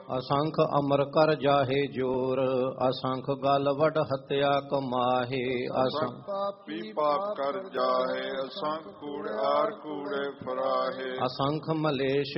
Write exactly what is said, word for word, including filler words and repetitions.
ਅਸੰਖ ਅਮਰ ਕਰ ਜਾਹੇ ਜੋਰ, ਅਸੰਖ ਗਲ ਵਡ ਹਤਿਆ ਕਮਾਹੇ। ਅਸੰਖ ਪਾਪੀ ਪਾਪ ਕਰ ਜਾਹੇ, ਅਸੰਖ ਕੂੜਿਆਰ ਕੂੜੇ ਫਰਾਹੇ। ਅਸੰਖ ਮਲੇਸ਼